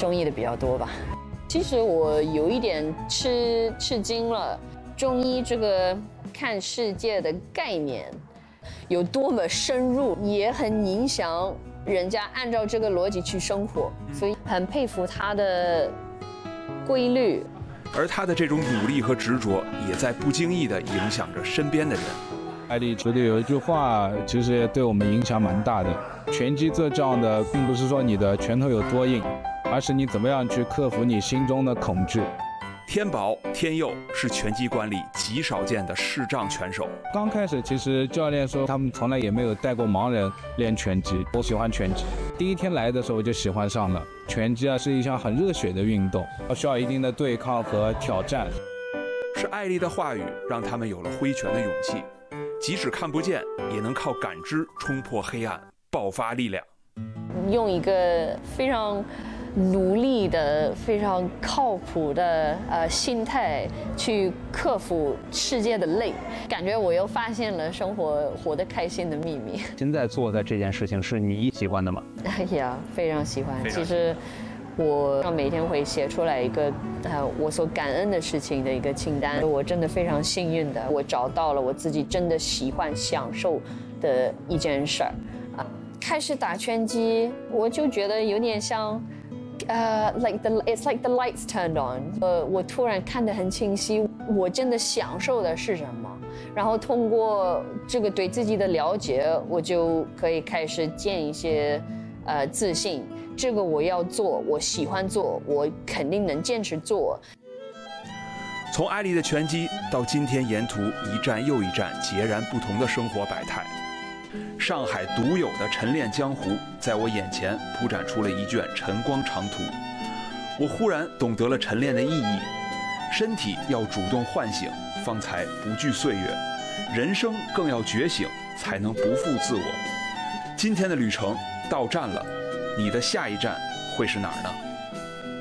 中医的比较多吧。其实我有一点吃惊了，中医这个看世界的概念有多么深入，也很影响人家按照这个逻辑去生活，所以很佩服他的规律。 而他的这种努力和执着，也在不经意地影响着身边的人。 艾丽嘴里有一句话，其实也对我们影响蛮大的。拳击最重要的，并不是说你的拳头有多硬，而是你怎么样去克服你心中的恐惧。 天宝、天佑是拳击馆里极少见的视障拳手。 刚开始其实教练说他们从来也没有带过盲人练拳击，我喜欢拳击。第一天来的时候我就喜欢上了。拳击是一项很热血的运动，需要一定的对抗和挑战。 是艾丽的话语让他们有了挥拳的勇气，即使看不见，也能靠感知冲破黑暗，爆发力量。 用一个非常努力的、非常靠谱的心态去克服世界的累，感觉我又发现了生活活得开心的秘密。 现在做的这件事情是你喜欢的吗？ 呀，非常喜欢。其实我每天会写出来一个我所感恩的事情的一个清单。我真的非常幸运的，我找到了我自己真的喜欢、享受的一件事儿。开始打拳击，我就觉得有点像。it's like the lights turned on。我突然看得很清晰，我真的享受的是什么。然后通过这个对自己的了解，我就可以开始建一些自信。这个我要做，我喜欢做，我肯定能坚持做。 从艾丽的拳击到今天沿途一站又一站截然不同的生活百态。上海独有的晨练江湖在我眼前铺展出了一卷晨光长图。我忽然懂得了晨练的意义，身体要主动唤醒，方才不惧岁月；人生更要觉醒，才能不负自我。今天的旅程到站了，你的下一站会是哪儿呢？